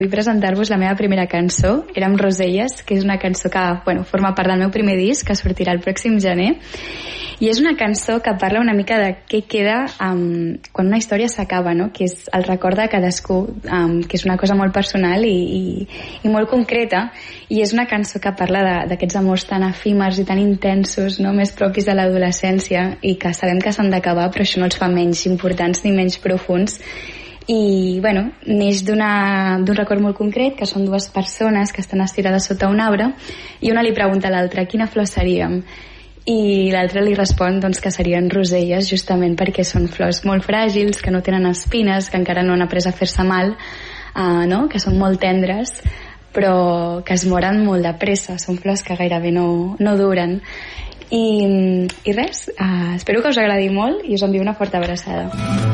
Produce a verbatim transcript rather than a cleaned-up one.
Vull presentar-vos la meva primera cançó, Érem Roselles, que és una cançó que bueno, forma part del meu primer disc, que sortirà el pròxim gener, i és una cançó que parla una mica de què queda um, quan una història s'acaba, no? Que és el record de cadascú, um, que és una cosa molt personal i, i, i molt concreta, i és una cançó que parla d'aquests amors tan efímers i tan intensos, no? Més propis de l'adolescència, i que sabem que s'han d'acabar, però això no els fa menys importants ni menys profunds. I bueno, neix d'un record molt concret, que són dues persones que estan estirades sota un arbre, i una li pregunta a l'altra quina flor seríem, i l'altra li respon doncs, que serien roselles, justament perquè són flors molt fràgils, que no tenen espines, que encara no han après a fer-se mal, uh, no? Que són molt tendres, però que es moren molt de pressa, són flors que gairebé no, no duren. I, i res, uh, espero que us agradi molt i us envio una forta abraçada.